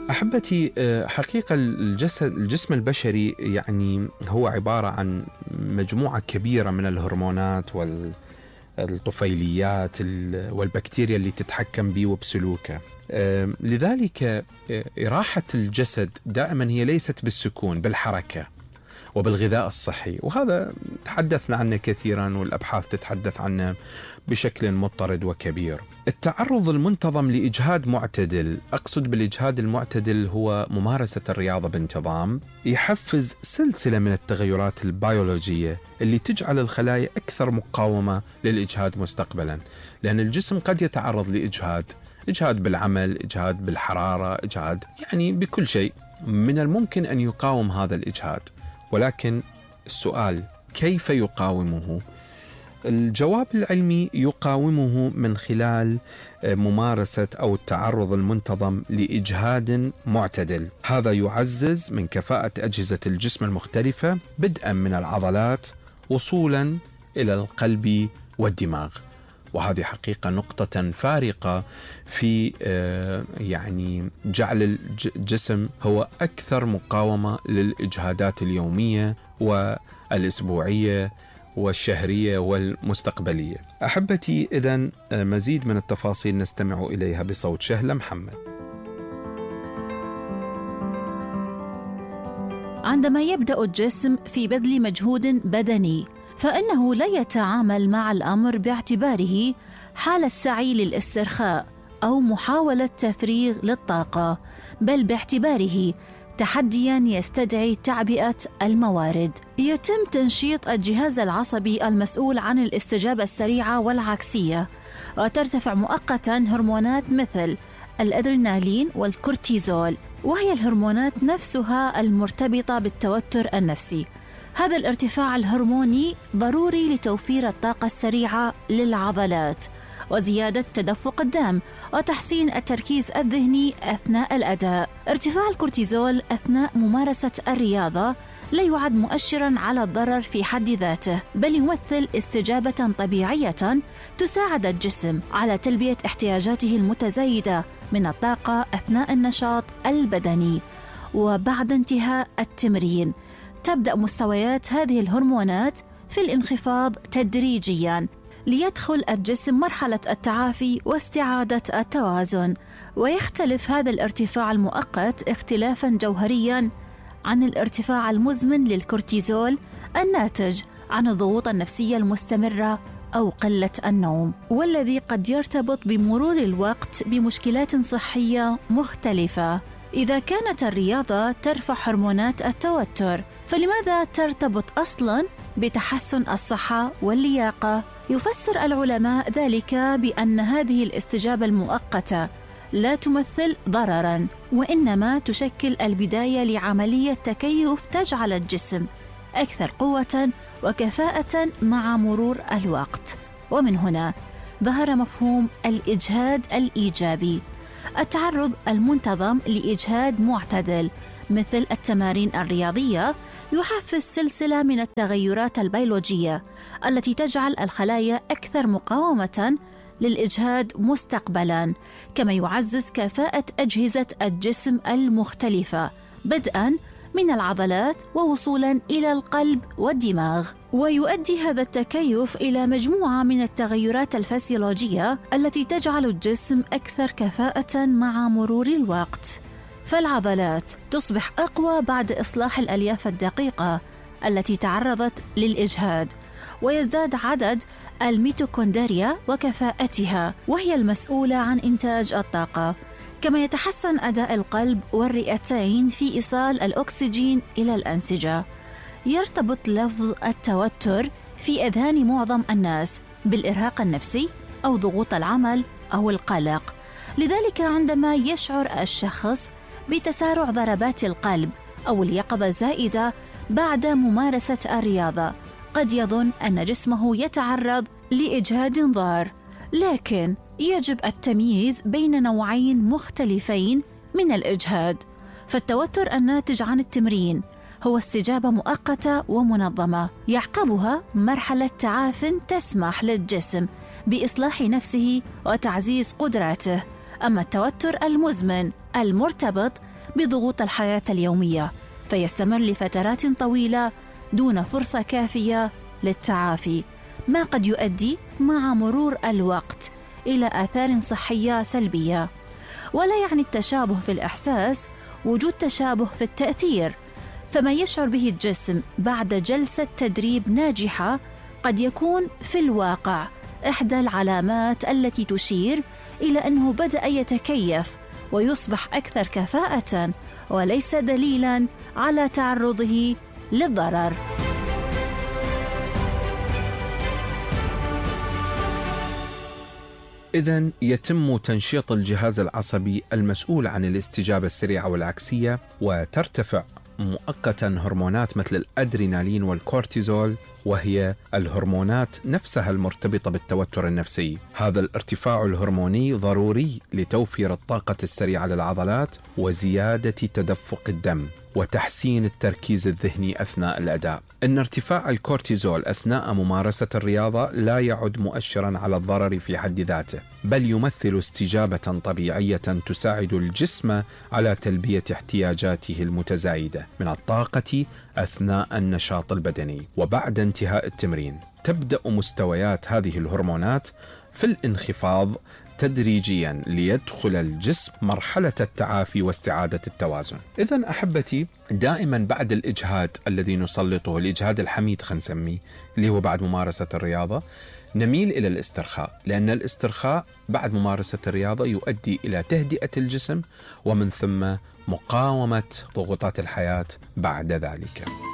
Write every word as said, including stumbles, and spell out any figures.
أحبتي، حقيقة الجسد الجسم البشري يعني هو عبارة عن مجموعة كبيرة من الهرمونات والطفيليات والبكتيريا اللي تتحكم به وبسلوكه. لذلك راحة الجسد دائما هي ليست بالسكون، بالحركة وبالغذاء الصحي، وهذا تحدثنا عنه كثيرا والأبحاث تتحدث عنه بشكل مضطرد وكبير. التعرض المنتظم لإجهاد معتدل، أقصد بالإجهاد المعتدل هو ممارسة الرياضة بانتظام، يحفز سلسلة من التغيرات البيولوجية اللي تجعل الخلايا أكثر مقاومة للإجهاد مستقبلا، لأن الجسم قد يتعرض لإجهاد، إجهاد بالعمل، إجهاد بالحرارة، إجهاد يعني بكل شيء. من الممكن أن يقاوم هذا الإجهاد، ولكن السؤال كيف يقاومه؟ الجواب العلمي يقاومه من خلال ممارسة أو التعرض المنتظم لإجهاد معتدل. هذا يعزز من كفاءة أجهزة الجسم المختلفة، بدءا من العضلات وصولا إلى القلب والدماغ. وهذه حقيقة نقطة فارقة في يعني جعل الجسم هو أكثر مقاومة للإجهادات اليومية والأسبوعية والشهرية والمستقبلية. أحبتي، إذن مزيد من التفاصيل نستمع إليها بصوت شهلة محمد. عندما يبدأ الجسم في بذل مجهود بدني، فإنه لا يتعامل مع الأمر باعتباره حال السعي للاسترخاء أو محاولة تفريغ للطاقة، بل باعتباره تحدياً يستدعي تعبئة الموارد. يتم تنشيط الجهاز العصبي المسؤول عن الاستجابة السريعة والعكسية، وترتفع مؤقتاً هرمونات مثل الأدرينالين والكورتيزول، وهي الهرمونات نفسها المرتبطة بالتوتر النفسي. هذا الارتفاع الهرموني ضروري لتوفير الطاقة السريعة للعضلات وزيادة تدفق الدم وتحسين التركيز الذهني أثناء الأداء. ارتفاع الكورتيزول أثناء ممارسة الرياضة لا يعد مؤشراً على الضرر في حد ذاته، بل يمثل استجابة طبيعية تساعد الجسم على تلبية احتياجاته المتزايدة من الطاقة أثناء النشاط البدني. وبعد انتهاء التمرين تبدأ مستويات هذه الهرمونات في الانخفاض تدريجياً، ليدخل الجسم مرحلة التعافي واستعادة التوازن. ويختلف هذا الارتفاع المؤقت اختلافاً جوهرياً عن الارتفاع المزمن للكورتيزول الناتج عن الضغوط النفسية المستمرة أو قلة النوم، والذي قد يرتبط بمرور الوقت بمشكلات صحية مختلفة. إذا كانت الرياضة ترفع هرمونات التوتر، فلماذا ترتبط أصلاً بتحسن الصحة واللياقة؟ يفسر العلماء ذلك بأن هذه الاستجابة المؤقتة لا تمثل ضرراً، وإنما تشكل البداية لعملية تكيف تجعل الجسم أكثر قوة وكفاءة مع مرور الوقت. ومن هنا ظهر مفهوم الإجهاد الإيجابي، التعرض المنتظم لإجهاد معتدل مثل التمارين الرياضية يحفز سلسلة من التغيرات البيولوجية التي تجعل الخلايا أكثر مقاومة للإجهاد مستقبلاً، كما يعزز كفاءة أجهزة الجسم المختلفة بدءاً من العضلات ووصولاً إلى القلب والدماغ. ويؤدي هذا التكيف إلى مجموعة من التغيرات الفسيولوجية التي تجعل الجسم أكثر كفاءة مع مرور الوقت. فالعضلات تصبح أقوى بعد إصلاح الألياف الدقيقة التي تعرضت للإجهاد، ويزداد عدد الميتوكوندريا وكفاءتها، وهي المسؤولة عن إنتاج الطاقة. كما يتحسن أداء القلب والرئتين في إيصال الأكسجين إلى الأنسجة. يرتبط لفظ التوتر في أذهان معظم الناس بالإرهاق النفسي أو ضغوط العمل أو القلق. لذلك عندما يشعر الشخص بتسارع ضربات القلب أو اليقظة زائدة بعد ممارسة الرياضة، قد يظن أن جسمه يتعرض لإجهاد ضار. لكن يجب التمييز بين نوعين مختلفين من الإجهاد. فالتوتر الناتج عن التمرين هو استجابة مؤقتة ومنظمة يعقبها مرحلة تعاف تسمح للجسم بإصلاح نفسه وتعزيز قدراته. أما التوتر المزمن المرتبط بضغوط الحياة اليومية، فيستمر لفترات طويلة دون فرصة كافية للتعافي، ما قد يؤدي مع مرور الوقت إلى آثار صحية سلبية. ولا يعني التشابه في الإحساس وجود تشابه في التأثير، فما يشعر به الجسم بعد جلسة تدريب ناجحة قد يكون في الواقع إحدى العلامات التي تشير إلى أنه بدأ يتكيف ويصبح أكثر كفاءة، وليس دليلاً على تعرضه للضرر. إذن يتم تنشيط الجهاز العصبي المسؤول عن الاستجابة السريعة والعكسية، وترتفع مؤقتا هرمونات مثل الأدرينالين والكورتيزول، وهي الهرمونات نفسها المرتبطة بالتوتر النفسي. هذا الارتفاع الهرموني ضروري لتوفير الطاقة السريعة للعضلات وزيادة تدفق الدم وتحسين التركيز الذهني أثناء الأداء. إن ارتفاع الكورتيزول أثناء ممارسة الرياضة لا يعد مؤشراً على الضرر في حد ذاته، بل يمثل استجابة طبيعية تساعد الجسم على تلبية احتياجاته المتزايدة من الطاقة أثناء النشاط البدني. وبعد انتهاء التمرين تبدأ مستويات هذه الهرمونات في الانخفاض تدريجيا ليدخل الجسم مرحلة التعافي واستعادة التوازن. إذن أحبتي، دائما بعد الإجهاد الذي نسلطه، الإجهاد الحميد خلينا نسميه، اللي هو بعد ممارسة الرياضة، نميل إلى الاسترخاء، لأن الاسترخاء بعد ممارسة الرياضة يؤدي إلى تهدئة الجسم ومن ثم مقاومة ضغوطات الحياة بعد ذلك.